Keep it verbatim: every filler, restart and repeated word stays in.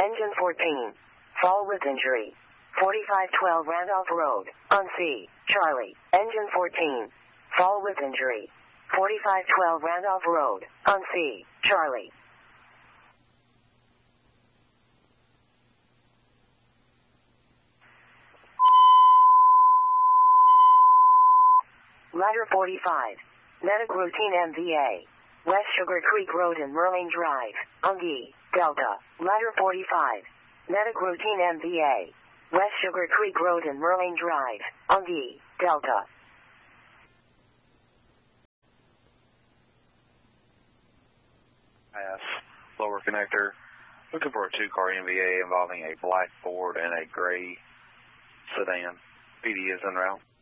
Engine fourteen. Fall with injury. forty-five twelve Randolph Road, on C, Charlie. Engine fourteen. Fall with injury. forty-five twelve Randolph Road, on C, Charlie. Ladder forty-five. Medic routine M V A. West Sugar Creek Road and Merlin Drive, Ungi, Delta. Ladder forty-five. Medic routine M V A. West Sugar Creek Road and Merlin Drive, Ungi, Delta. Pass. Lower connector. Looking for a two-car M V A involving a black Ford and a gray sedan. P D is en route.